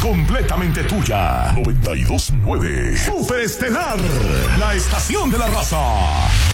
completamente tuya. 92.9 Superestelar, la estación de la raza.